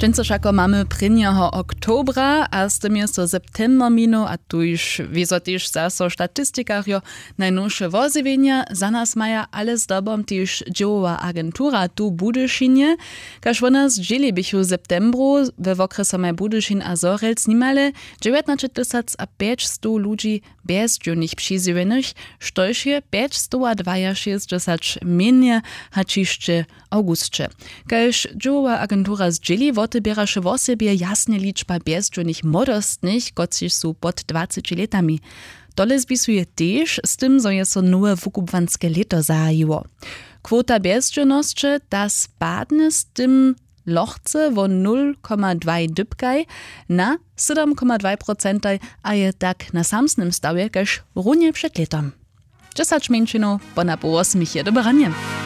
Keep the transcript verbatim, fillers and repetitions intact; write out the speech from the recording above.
Dżęco szako mamy prynjeho oktobra, a z tym jest to september mino, a tu już wieso też zaso statystikario najnowsze wozywienia za nas maja, ale z dobą też dziełowa agentura tu Budyszynie, każ wona zdzieli bychu w septembru we okresu maj Budyszyn a Zorelc nimale dziewiętnaście tysięcy pięćset ludzi bezdzielnych przyzywanych, sztoż je pięćset sześćdziesiąt dwa mniej haczyszcze augustcze. Każ dziełowa agentura zdzieli, wotybieraše w osobie jasne liczba bezdzielnych młodostnych, kotrzy są pod dwudziestoma latami. Dole zpisuje też z tym, że jest to nowe wukubwanskie leto zahajiło. Kwota bezdzielności ta spadnie z tym lochce wo nul przecinek dwa dybkaj na siedem przecinek dwa procent, a je tak na samsnym stawie, kaž runie przed letom. dziesięć minut po na po osmich je do brania.